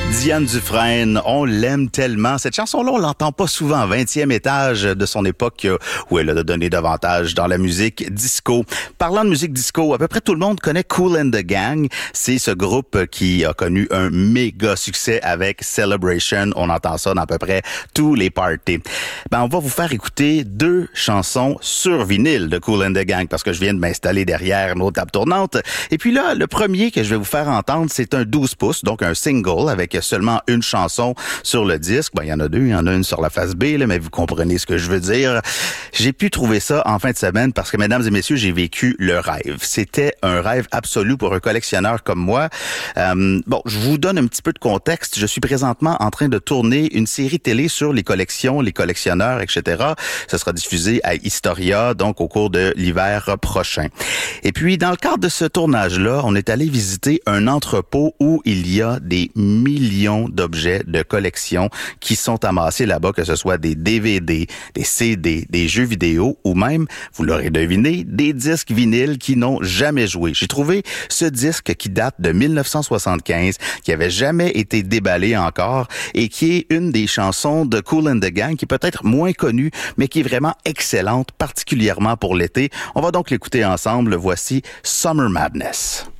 Diane Dufresne, on l'aime tellement. Cette chanson-là, on l'entend pas souvent, 20e étage de son époque où elle a donné davantage dans la musique disco. Parlant de musique disco, à peu près tout le monde connaît Kool and the Gang. C'est ce groupe qui a connu un méga succès avec Celebration. On entend ça dans à peu près tous les parties. On va vous faire écouter 2 chansons sur vinyle de Kool and the Gang parce que je viens de m'installer derrière nos tables tournantes. Et puis là, le premier que je vais vous faire entendre, c'est un 12 pouces, donc un single avec seulement une chanson sur le disque. Il y en a 2, il y en a une sur la face B, là, mais vous comprenez ce que je veux dire. J'ai pu trouver ça en fin de semaine parce que, mesdames et messieurs, j'ai vécu le rêve. C'était un rêve absolu pour un collectionneur comme moi. Je vous donne un petit peu de contexte. Je suis présentement en train de tourner une série télé sur les collections, les collectionneurs, etc. Ça sera diffusé à Historia, donc au cours de l'hiver prochain. Et puis, dans le cadre de ce tournage-là, on est allé visiter un entrepôt où il y a des millions d'objets de collection qui sont amassés là-bas, que ce soit des DVD, des CD, des jeux vidéo ou même, vous l'aurez deviné, des disques vinyles qui n'ont jamais joué. J'ai trouvé ce disque qui date de 1975, qui avait jamais été déballé encore et qui est une des chansons de Kool and the Gang qui est peut-être moins connue, mais qui est vraiment excellente, particulièrement pour l'été. On va donc l'écouter ensemble. Voici Summer Madness.